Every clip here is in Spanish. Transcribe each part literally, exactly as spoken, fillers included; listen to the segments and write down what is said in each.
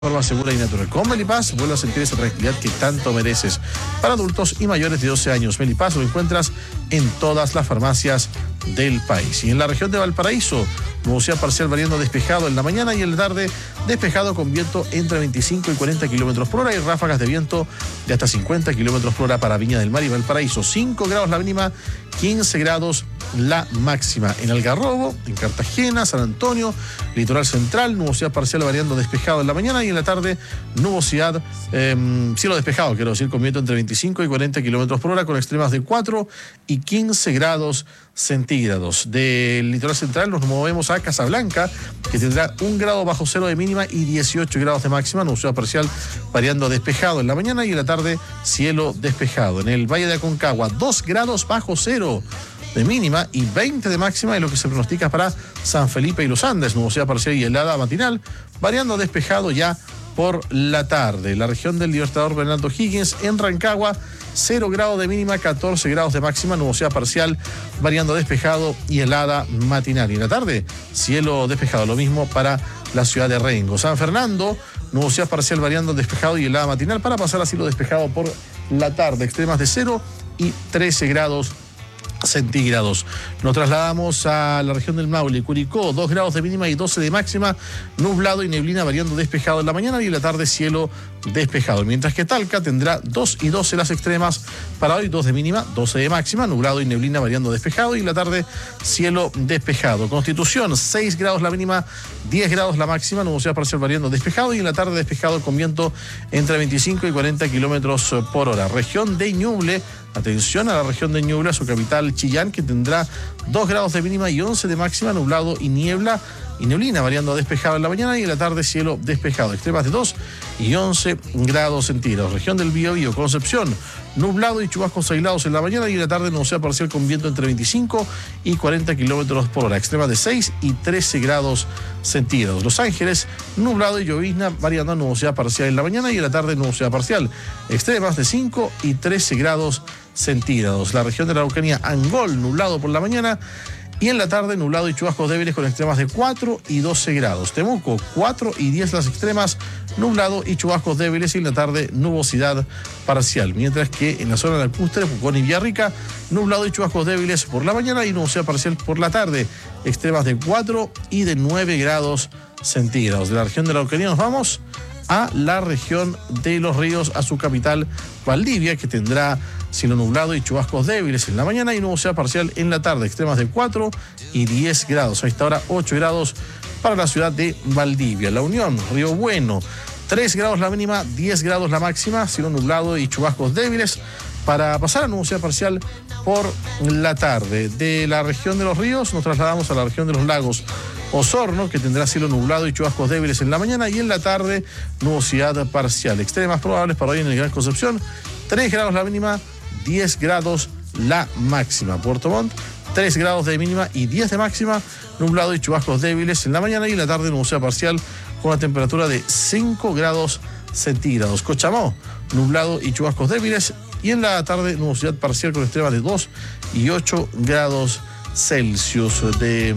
Forma segura y natural. Con Melipaz vuelve a sentir esa tranquilidad que tanto mereces. Para adultos y mayores de doce años, Melipaz lo encuentras en todas las farmacias del país. Y en la región de Valparaíso, nubosidad parcial variando despejado en la mañana y en la tarde despejado con viento entre veinticinco y cuarenta kilómetros por hora y ráfagas de viento de hasta cincuenta kilómetros por hora para Viña del Mar y Valparaíso. cinco grados la mínima, quince grados la máxima. En Algarrobo, en Cartagena, San Antonio, litoral central, nubosidad parcial variando despejado en la mañana y en la tarde nubosidad, eh, cielo despejado, quiero decir, con viento entre veinticinco y cuarenta kilómetros por hora con extremas de cuatro y quince grados centígrados. Del litoral central nos movemos a Casablanca, que tendrá un grado bajo cero de mínima y dieciocho grados de máxima, nubosidad parcial variando despejado en la mañana y en la tarde cielo despejado. En el Valle de Aconcagua, dos grados bajo cero de mínima y veinte de máxima, es lo que se pronostica para San Felipe y Los Andes, nubosidad parcial y helada matinal, variando despejado ya por la tarde. La región del Libertador Bernardo Higgins, en Rancagua, cero grados de mínima, catorce grados de máxima, nubosidad parcial, variando despejado y helada matinal. Y en la tarde, cielo despejado, lo mismo para la ciudad de Rengo. San Fernando, nubosidad parcial variando despejado y helada matinal, para pasar a cielo despejado por la tarde, extremas de cero y trece grados centígrados. Nos trasladamos a la región del Maule, Curicó, dos grados de mínima y doce de máxima, nublado y neblina variando despejado en la mañana y en la tarde cielo despejado. Mientras que Talca tendrá dos y doce las extremas para hoy, dos de mínima, doce de máxima, nublado y neblina variando despejado y en la tarde cielo despejado. Constitución, seis grados la mínima, diez grados la máxima, nubosidad parcial variando despejado y en la tarde despejado con viento entre veinticinco y cuarenta kilómetros por hora. Región de Ñuble, atención a la región de Ñuble, a su capital Chillán, que tendrá dos grados de mínima y once de máxima, nublado y niebla y neblina variando despejado en la mañana y en la tarde cielo despejado, extremas de dos y once grados centígrados. Región del Biobío, Concepción, nublado y chubascos aislados en la mañana y en la tarde nubosidad parcial con viento entre veinticinco y cuarenta kilómetros por hora, extremas de seis y trece grados centígrados. Los Ángeles, nublado y llovizna variando nubosidad parcial en la mañana y en la tarde nubosidad parcial, extremas de cinco y trece grados centígrados. La región de la Araucanía, Angol, nublado por la mañana y en la tarde nublado y chubascos débiles con extremas de cuatro y doce grados. Temuco, cuatro y diez las extremas, nublado y chubascos débiles y en la tarde nubosidad parcial. Mientras que en la zona de Lacustre, Pucón y Villarrica, nublado y chubascos débiles por la mañana y nubosidad parcial por la tarde, extremas de cuatro y de nueve grados centígrados. De la región de la Araucanía nos vamos a la región de Los Ríos, a su capital Valdivia, que tendrá cielo nublado y chubascos débiles en la mañana y nubosidad parcial en la tarde, extremas de cuatro y diez grados. A esta hora ocho grados para la ciudad de Valdivia. La Unión, Río Bueno, tres grados la mínima, diez grados la máxima, cielo nublado y chubascos débiles para pasar a nubosidad parcial por la tarde. De la región de Los Ríos nos trasladamos a la región de los lagos. Osorno, que tendrá cielo nublado y chubascos débiles en la mañana y en la tarde nubosidad parcial. Extremas probables para hoy en el Gran Concepción, tres grados la mínima, diez grados la máxima. Puerto Montt, tres grados de mínima y diez de máxima, nublado y chubascos débiles en la mañana y en la tarde nubosidad parcial con una temperatura de cinco grados centígrados. Cochamó, nublado y chubascos débiles y en la tarde nubosidad parcial con extremas de dos y ocho grados Celsius. De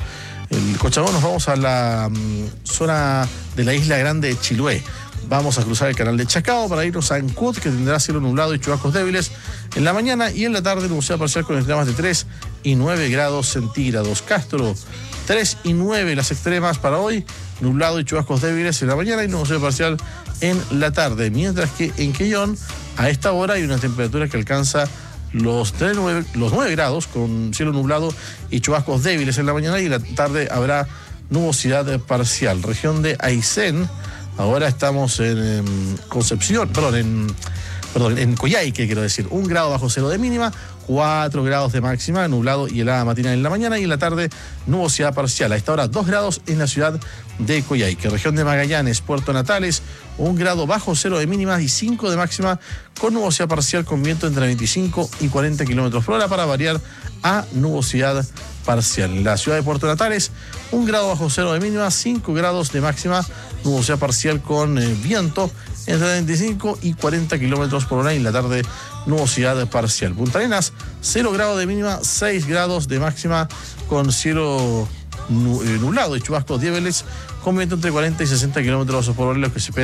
el Cochamó nos vamos a la um, zona de la isla grande de Chiloé. Vamos a cruzar el canal de Chacao para irnos a Ancud, que tendrá cielo nublado y chubascos débiles en la mañana y en la tarde nubosidad parcial con extremas de tres y nueve grados centígrados. Castro, tres y nueve las extremas para hoy, nublado y chubascos débiles en la mañana y nubosidad parcial en la tarde. Mientras que en Quellón, a esta hora hay una temperatura que alcanza los, nueve, los nueve grados con cielo nublado y chubascos débiles en la mañana y en la tarde habrá nubosidad parcial. Región de Aysén, ahora estamos en, en Concepción, perdón, en, perdón, en Coyhaique, quiero decir, un grado bajo cero de mínima, cuatro grados de máxima, nublado y helada matinal en la mañana y en la tarde nubosidad parcial. A esta hora dos grados en la ciudad de Coyhaique. Región de Magallanes, Puerto Natales, un grado bajo cero de mínima y cinco de máxima con nubosidad parcial con viento entre veinticinco y cuarenta kilómetros por hora para variar a nubosidad parcial. En la ciudad de Puerto Natales, un grado bajo cero de mínima, cinco grados de máxima, nubosidad parcial con eh, viento entre veinticinco y cuarenta kilómetros por hora y en la tarde nubosidad parcial. Punta Arenas, cero grados de mínima, seis grados de máxima con cielo nublado y chubascos débiles con viento entre cuarenta y sesenta kilómetros por hora, los que se